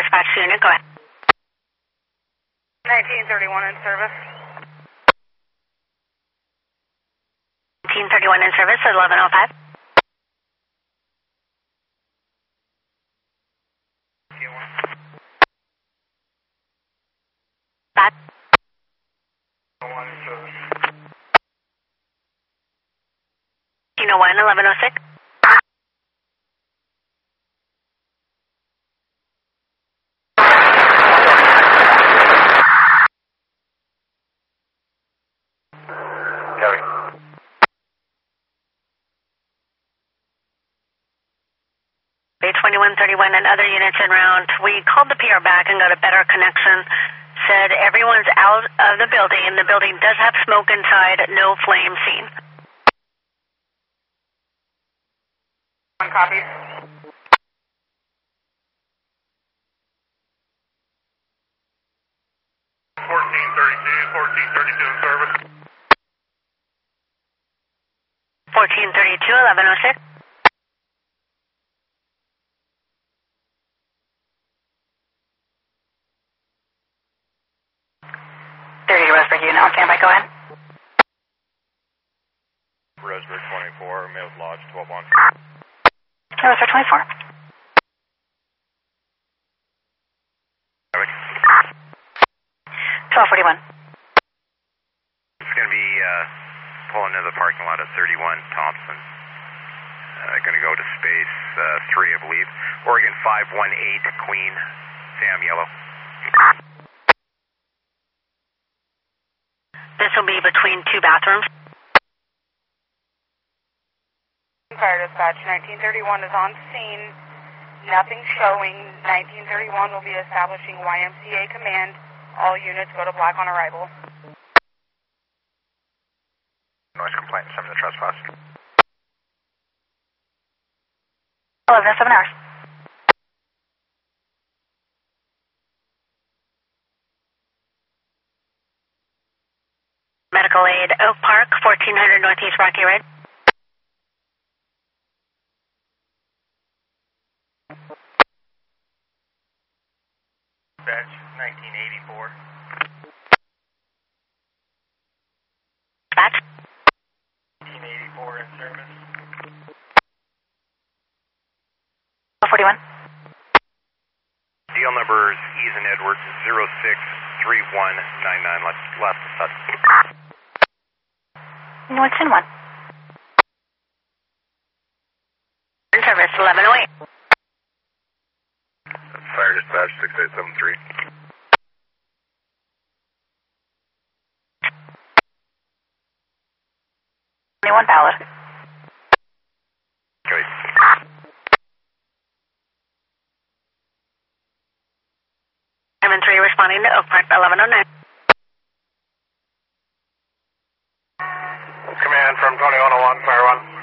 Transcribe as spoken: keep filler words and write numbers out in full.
dispatch unit, go ahead. nineteen thirty-one in service. nineteen thirty-one in service at eleven oh five. Back. Kilo one, eleven oh six. Copy. Bay twenty-one thirty-one and other units en route. We called the P R back and got a better connection. Said everyone's out of the building. The building does have smoke inside. No flame seen. One copy. fourteen thirty-two, fourteen thirty-two in service. fourteen thirty-two, eleven oh six. thirty Rosberg unit on standby, go ahead. Rosberg twenty-four, Mills Lodge twelve one. Rosberg twenty-four. Copy. twelve forty-one. It's going to be uh, pulling into the parking lot at thirty-one Thompson. Uh, going to go to space uh, three, I believe. Oregon five one eight, Queen, Sam Yellow. This will be between two bathrooms. Fire dispatch, nineteen thirty-one is on scene. Nothing showing. nineteen thirty-one will be establishing Y M C A command. All units go to black on arrival. Noise complaint, seven to trespass. eleven oh seven hours. Medical aid, Oak Park, fourteen hundred Northeast Rocky Ridge. Dispatch, nineteen eighty-four. Dispatch. nineteen eighty-four in service. twelve forty-one. Deal numbers Ease and Edwards zero six three one nine nine left left Sutton. What's in one? In service, eleven oh eight. Fire dispatch six eight seven three. twenty-one valid. Great. seven three responding to Oak Park, eleven oh nine. Command from twenty-one oh one, Fire one.